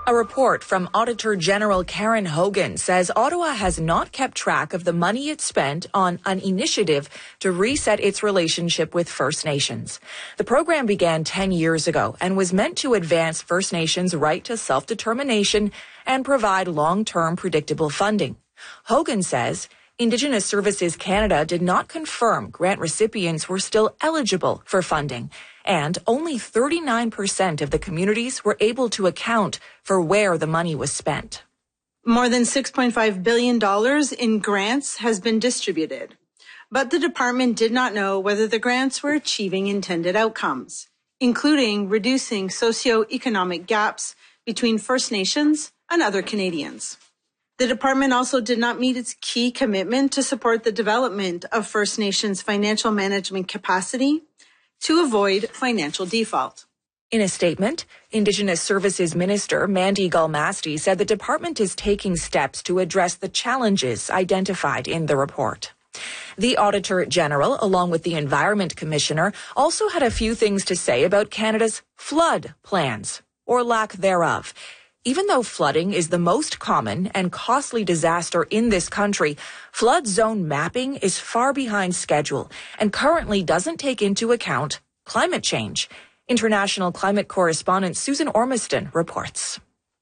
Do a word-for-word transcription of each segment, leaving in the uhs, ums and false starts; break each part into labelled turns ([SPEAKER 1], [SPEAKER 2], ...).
[SPEAKER 1] A report from Auditor General Karen Hogan says Ottawa has not kept track of the money it spent on an initiative to reset its relationship with First Nations. The program began ten years ago and was meant to advance First Nations' right to self-determination and provide long-term predictable funding. Hogan says Indigenous Services Canada did not confirm grant recipients were still eligible for funding, and only thirty-nine percent of the communities were able to account for where the money was spent.
[SPEAKER 2] More than six point five billion dollars in grants has been distributed, but the department did not know whether the grants were achieving intended outcomes, including reducing socioeconomic gaps between First Nations and other Canadians. The department also did not meet its key commitment to support the development of First Nations financial management capacity to avoid financial default.
[SPEAKER 1] In a statement, Indigenous Services Minister Mandy Galmasti said the department is taking steps to address the challenges identified in the report. The Auditor General, along with the Environment Commissioner, also had a few things to say about Canada's flood plans, or lack thereof. Even though flooding is the most common and costly disaster in this country, flood zone mapping is far behind schedule and currently doesn't take into account climate change. International climate correspondent Susan Ormiston reports.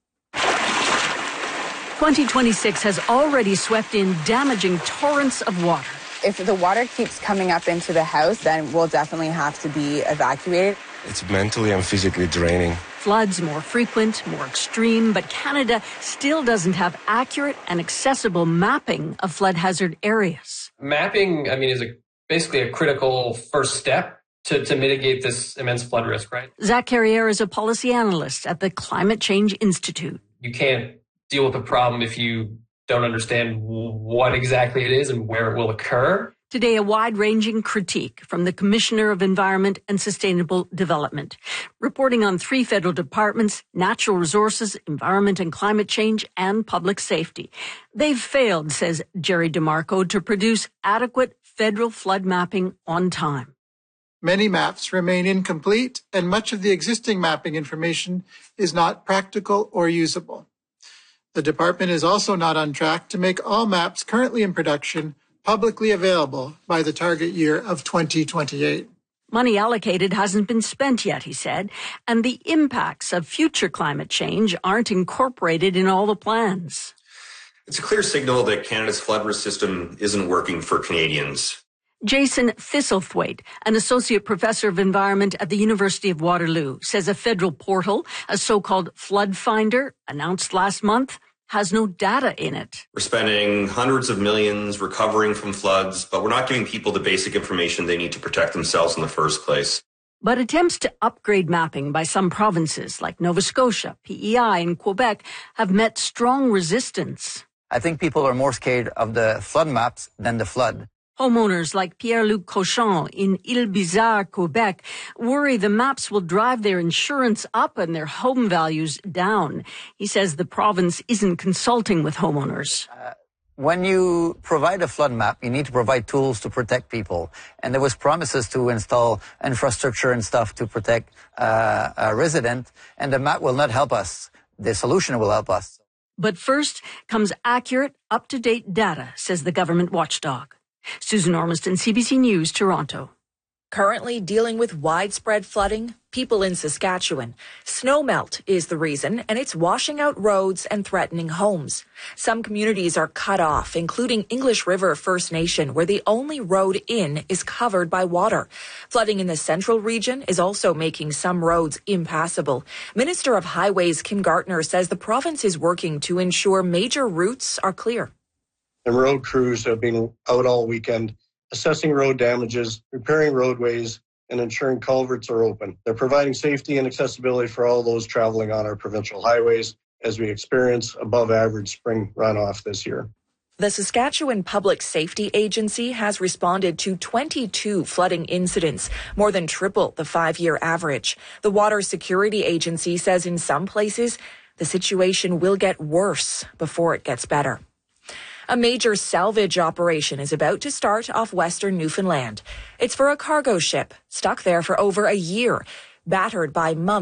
[SPEAKER 3] twenty twenty-six has already swept in damaging torrents of water.
[SPEAKER 4] If the water keeps coming up into the house, then we'll definitely have to be evacuated.
[SPEAKER 5] It's mentally and physically draining.
[SPEAKER 3] Floods more frequent, more extreme, but Canada still doesn't have accurate and accessible mapping of flood hazard areas.
[SPEAKER 6] Mapping, I mean, is a, basically a critical first step to, to mitigate this immense flood risk, right?
[SPEAKER 3] Zach Carriere is a policy analyst at the Climate Change Institute.
[SPEAKER 6] You can't deal with a problem if you don't understand what exactly it is and where it will occur.
[SPEAKER 3] Today, a wide-ranging critique from the Commissioner of Environment and Sustainable Development, reporting on three federal departments: natural resources, environment and climate change, and public safety. They've failed, says Jerry DeMarco, to produce adequate federal flood mapping on time.
[SPEAKER 7] Many maps remain incomplete, and much of the existing mapping information is not practical or usable. The department is also not on track to make all maps currently in production publicly available by the target year of twenty twenty-eight.
[SPEAKER 3] Money allocated hasn't been spent yet, he said, and the impacts of future climate change aren't incorporated in all the plans.
[SPEAKER 8] It's a clear signal that Canada's flood risk system isn't working for Canadians.
[SPEAKER 3] Jason Thistlethwaite, an associate professor of environment at the University of Waterloo, says a federal portal, a so-called flood finder, announced last month, has no data in it.
[SPEAKER 8] We're spending hundreds of millions recovering from floods, but we're not giving people the basic information they need to protect themselves in the first place.
[SPEAKER 3] But attempts to upgrade mapping by some provinces like Nova Scotia, P E I, and Quebec have met strong resistance.
[SPEAKER 9] I think people are more scared of the flood maps than the flood.
[SPEAKER 3] Homeowners like Pierre-Luc Cochon in Île-Bizarre, Quebec, worry the maps will drive their insurance up and their home values down. He says the province isn't consulting with homeowners.
[SPEAKER 9] Uh, when you provide a flood map, you need to provide tools to protect people. And there was promises to install infrastructure and stuff to protect uh, a resident, and the map will not help us. The solution will help us.
[SPEAKER 3] But first comes accurate, up-to-date data, says the government watchdog. Susan Ormiston, C B C News, Toronto.
[SPEAKER 1] Currently dealing with widespread flooding, people in Saskatchewan. Snowmelt is the reason, and it's washing out roads and threatening homes. Some communities are cut off, including English River First Nation, where the only road in is covered by water. Flooding in the central region is also making some roads impassable. Minister of Highways Kim Gartner says the province is working to ensure major routes are clear.
[SPEAKER 10] And road crews have been out all weekend assessing road damages, repairing roadways, and ensuring culverts are open. They're providing safety and accessibility for all those traveling on our provincial highways as we experience above average spring runoff this year.
[SPEAKER 1] The Saskatchewan Public Safety Agency has responded to twenty-two flooding incidents, more than triple the five-year average. The Water Security Agency says in some places the situation will get worse before it gets better. A major salvage operation is about to start off western Newfoundland. It's for a cargo ship stuck there for over a year, battered by months.